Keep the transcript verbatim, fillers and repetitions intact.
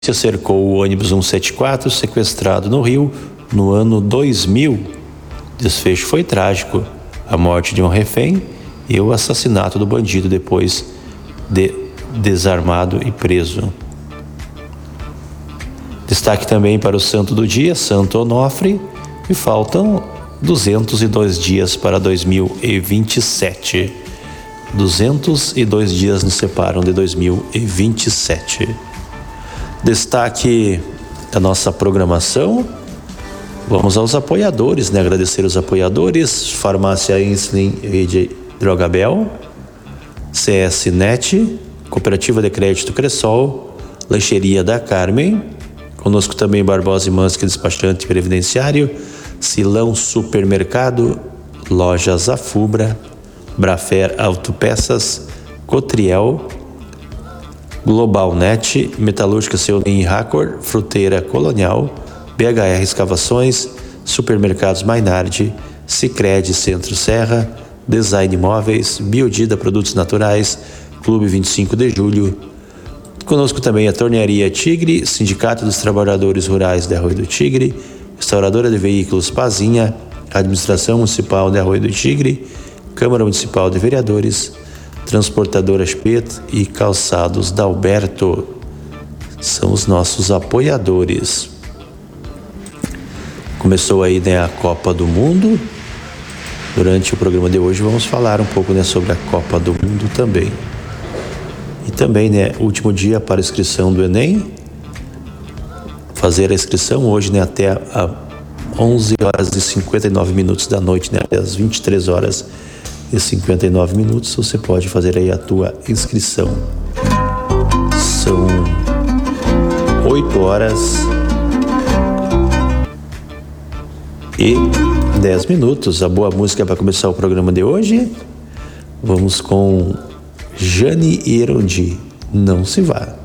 cercou o ônibus cento e setenta e quatro, sequestrado no Rio, no ano dois mil. Desfecho foi trágico: a morte de um refém e o assassinato do bandido depois de desarmado e preso. Destaque também para o santo do dia, Santo Onofre, e faltam duzentos e dois dias para dois mil e vinte e sete. duzentos e dois dias nos separam de dois mil e vinte e sete. Destaque da nossa programação. Vamos aos apoiadores, né? Agradecer os apoiadores: Farmácia Insulin e Drogabel, C S Net, Cooperativa de Crédito Cressol, Lancheria da Carmen. Conosco também Barbosa e Manski, despachante previdenciário, Silão Supermercado, Lojas Afubra, Brafer Autopeças, Cotriel, Globalnet, Metalúrgica Seulim Racor, Fruteira Colonial, B H R Escavações, Supermercados Mainardi, Sicredi Centro Serra, Design Móveis, Biodida Produtos Naturais, Clube vinte e cinco de Julho. Conosco também a Tornearia Tigre, Sindicato dos Trabalhadores Rurais de Arroio do Tigre, Restauradora de Veículos Pazinha, Administração Municipal de Arroio do Tigre, Câmara Municipal de Vereadores, Transportadora Spet e Calçados da Alberto. São os nossos apoiadores. Começou aí, né, a Copa do Mundo. Durante o programa de hoje vamos falar um pouco, né, sobre a Copa do Mundo também. E também, né, último dia para a inscrição do Enem. Fazer a inscrição hoje, né, até a onze horas e cinquenta e nove minutos da noite, né, até as vinte e três horas e cinquenta e nove minutos, você pode fazer aí a tua inscrição. São oito horas e dez minutos. A boa música para começar o programa de hoje. Vamos com Jane e Erondi, Não Se Vá.